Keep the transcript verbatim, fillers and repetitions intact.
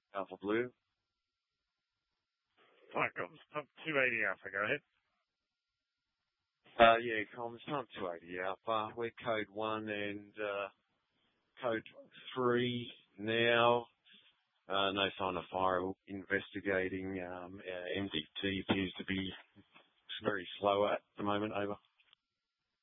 Alpha Blue. Fine, got up two eighty Alpha, go ahead. Uh, yeah, comms, not two eighty Alpha. We're code one and, uh, code three now. Uh, no sign of fire, investigating, um,